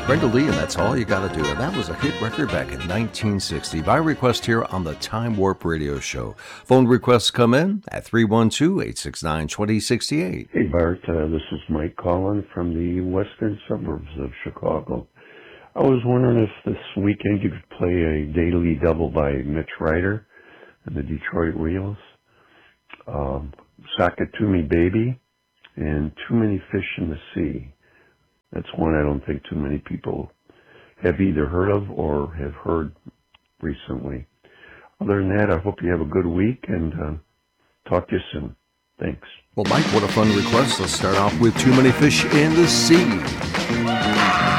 Brenda Lee, and That's All You Gotta Do. And that was a hit record back in 1960 by request here on the Time Warp Radio Show. Phone requests come in at 312-869-2068. Hey, Bart. This is Mike calling from the western suburbs of Chicago. I was wondering if this weekend you could play a daily double by Mitch Ryder and the Detroit Reels. Sock It To Me Baby and Too Many Fish in the Sea. That's one I don't think too many people have either heard of or have heard recently. Other than that, I hope you have a good week and talk to you soon. Thanks. Well, Mike, what a fun request. Let's start off with Too Many Fish in the Sea.